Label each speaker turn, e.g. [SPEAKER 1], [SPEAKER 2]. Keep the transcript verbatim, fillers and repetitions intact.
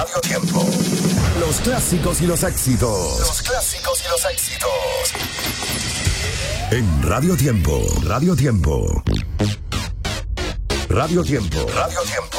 [SPEAKER 1] Radio Tiempo. Los clásicos y los éxitos. Los clásicos y los éxitos. En Radio Tiempo. Radio Tiempo. Radio Tiempo. Radio Tiempo.